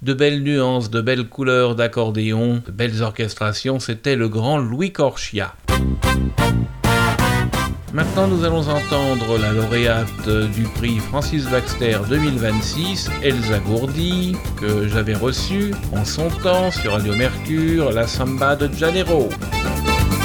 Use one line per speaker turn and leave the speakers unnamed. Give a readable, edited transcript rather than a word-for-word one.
de belles nuances, de belles couleurs d'accordéon, de belles orchestrations, c'était le grand Louis Corchia. Maintenant, nous allons entendre la lauréate du prix Francis Baxter 2026, Elsa Gourdi, que j'avais reçue en son temps sur Radio Mercure, la Samba de Janeiro.